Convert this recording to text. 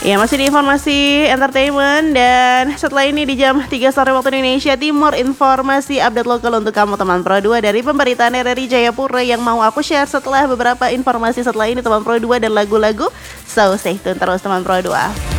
Ya, masih di informasi entertainment. Dan setelah ini di jam 3 sore waktu Indonesia Timur, informasi update lokal untuk kamu teman Pro 2 dari pemberitaan RRI Jayapura yang mau aku share setelah beberapa informasi setelah ini teman Pro 2 dan lagu-lagu. So stay tune terus teman Pro 2.